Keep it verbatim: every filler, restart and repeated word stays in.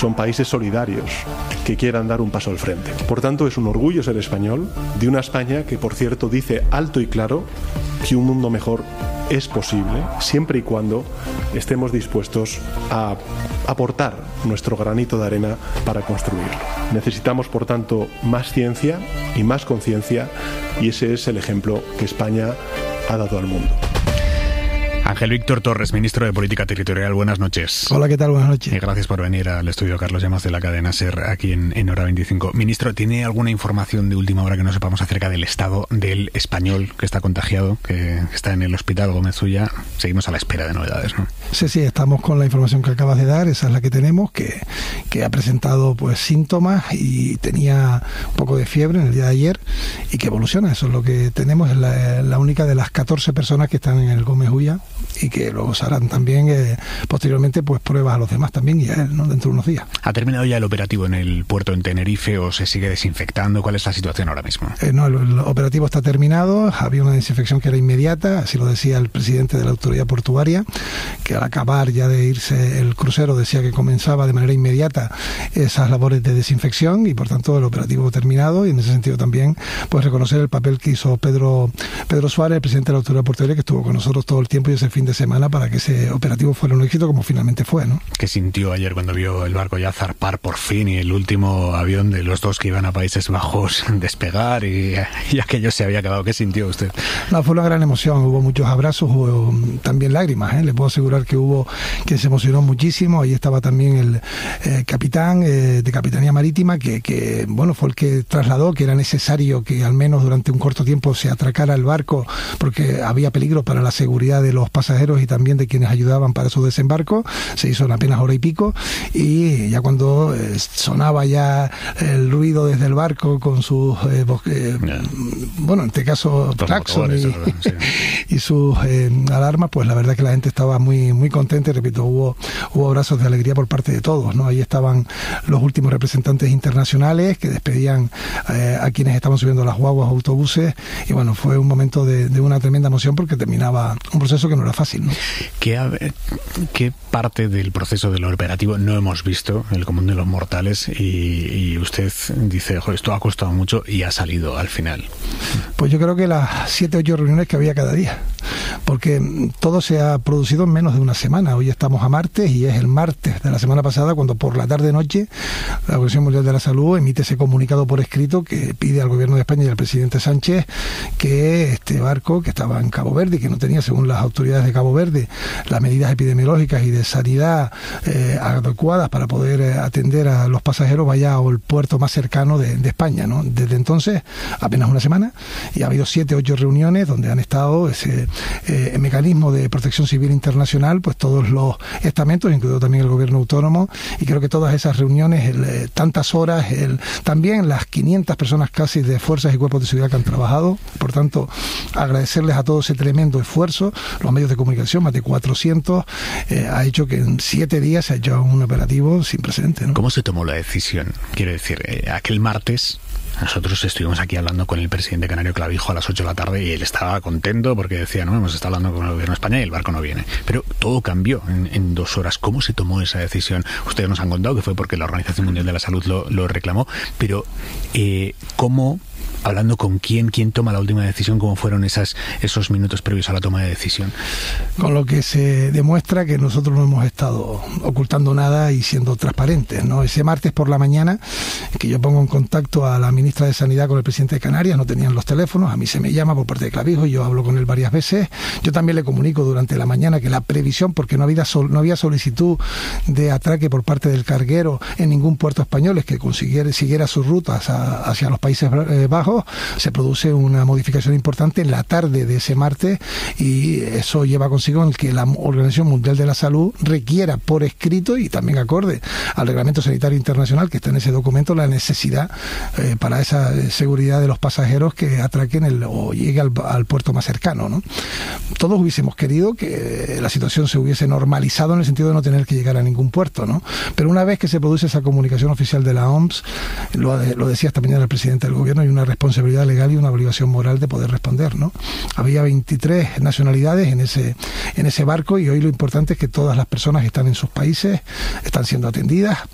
son países solidarios que quieran dar un paso al frente. Por tanto, es un orgullo ser español, de una España que, por cierto, dice alto y claro que un mundo mejor es posible, siempre y cuando estemos dispuestos a aportar nuestro granito de arena para construirlo. Necesitamos, por tanto, más ciencia y más conciencia, y ese es el ejemplo que España ha dado al mundo. Ángel Víctor Torres, ministro de Política Territorial, buenas noches. Hola, ¿qué tal? Buenas noches. Y gracias por venir al estudio, Carlos Llamas, de la cadena SER, aquí en, en Hora veinticinco. Ministro, ¿tiene alguna información de última hora que no sepamos acerca del estado del español que está contagiado, que está en el hospital Gómez Ulla? Seguimos a la espera de novedades, ¿no? Sí, sí, estamos con la información que acabas de dar, esa es la que tenemos, que, que ha presentado pues síntomas y tenía un poco de fiebre en el día de ayer y que evoluciona. Eso es lo que tenemos, es la, la única de las catorce personas que están en el Gómez Ulla, y que luego se harán también eh, posteriormente pues pruebas a los demás también y a él, ¿no?, dentro de unos días. ¿Ha terminado ya el operativo en el puerto en Tenerife o se sigue desinfectando? ¿Cuál es la situación ahora mismo? Eh, no, el, el operativo está terminado, había una desinfección que era inmediata, así lo decía el presidente de la autoridad portuaria, que al acabar ya de irse el crucero decía que comenzaba de manera inmediata esas labores de desinfección y por tanto el operativo terminado, y en ese sentido también pues reconocer el papel que hizo Pedro, Pedro Suárez, el presidente de la autoridad portuaria, que estuvo con nosotros todo el tiempo y ese fin de semana para que ese operativo fuera un éxito como finalmente fue, ¿no? ¿Qué sintió ayer cuando vio el barco ya zarpar por fin y el último avión de los dos que iban a Países Bajos despegar y, y aquello se había acabado? ¿Qué sintió usted? No, fue una gran emoción, hubo muchos abrazos, hubo también lágrimas, ¿eh? Le puedo asegurar que hubo quien se emocionó muchísimo. Ahí estaba también el eh, capitán eh, de Capitanía Marítima que, que, bueno, fue el que trasladó que era necesario que al menos durante un corto tiempo se atracara el barco porque había peligro para la seguridad de los pasajeros y también de quienes ayudaban para su desembarco. Se hizo en apenas hora y pico y ya cuando eh, sonaba ya el ruido desde el barco con sus eh, eh, yeah. bueno, en este caso claxon y, sí. y sus eh, alarmas, pues la verdad que la gente estaba muy muy contenta y repito, hubo hubo abrazos de alegría por parte de todos, ¿no? Ahí estaban los últimos representantes internacionales que despedían eh, a quienes estaban subiendo las guaguas, autobuses, y bueno, fue un momento de, de una tremenda emoción porque terminaba un proceso que no era fácil, ¿no? ¿Qué, ¿Qué parte del proceso del operativo no hemos visto, el común de los mortales, y, y usted dice, joder, esto ha costado mucho y ha salido al final? Pues yo creo que las siete o ocho reuniones que había cada día, porque todo se ha producido en menos de una semana. Hoy estamos a martes y es el martes de la semana pasada cuando por la tarde-noche la Organización Mundial de la Salud emite ese comunicado por escrito que pide al Gobierno de España y al presidente Sánchez que este barco que estaba en Cabo Verde y que no tenía, según las autoridades de Cabo Verde, las medidas epidemiológicas y de sanidad eh, adecuadas para poder eh, atender a los pasajeros, vaya al puerto más cercano de, de España, ¿no? Desde entonces, apenas una semana, y ha habido siete o ocho reuniones donde han estado ese eh, mecanismo de protección civil internacional, pues todos los estamentos, incluido también el gobierno autónomo, y creo que todas esas reuniones, el, eh, tantas horas, el, también las quinientas personas casi de fuerzas y cuerpos de seguridad que han trabajado, por tanto, agradecerles a todo ese tremendo esfuerzo, los medios de comunicación, más de cuatrocientos, eh, ha hecho que en siete días se ha hecho un operativo sin precedentes, ¿no? ¿Cómo se tomó la decisión? Quiero decir, eh, aquel martes nosotros estuvimos aquí hablando con el presidente canario Clavijo a las ocho de la tarde y él estaba contento porque decía, no, hemos estado hablando con el gobierno de España y el barco no viene. Pero todo cambió en, en dos horas. ¿Cómo se tomó esa decisión? Ustedes nos han contado que fue porque la Organización Mundial de la Salud lo, lo reclamó, pero eh, ¿cómo? Hablando con quién, quién toma la última decisión, cómo fueron esas, esos minutos previos a la toma de decisión. Con lo que se demuestra que nosotros no hemos estado ocultando nada y siendo transparentes, ¿no? Ese martes por la mañana, que yo pongo en contacto a la ministra de Sanidad con el presidente de Canarias, no tenían los teléfonos, a mí se me llama por parte de Clavijo, yo hablo con él varias veces, yo también le comunico durante la mañana que la previsión, porque no había, sol, no había solicitud de atraque por parte del carguero en ningún puerto español, es que consiguiera, siguiera sus rutas a, hacia los Países Bajos, se produce una modificación importante en la tarde de ese martes y eso lleva consigo el que la Organización Mundial de la Salud requiera por escrito y también acorde al Reglamento Sanitario Internacional que está en ese documento la necesidad eh, para esa seguridad de los pasajeros que atraquen el, o llegue al, al puerto más cercano, ¿no? Todos hubiésemos querido que la situación se hubiese normalizado en el sentido de no tener que llegar a ningún puerto, ¿no? Pero una vez que se produce esa comunicación oficial de la O M S, lo, lo decía esta mañana el presidente del gobierno, hay una responsabilidad legal y una obligación moral de poder responder, ¿no? Había veintitrés nacionalidades en ese en ese barco y hoy lo importante es que todas las personas que están en sus países están siendo atendidas,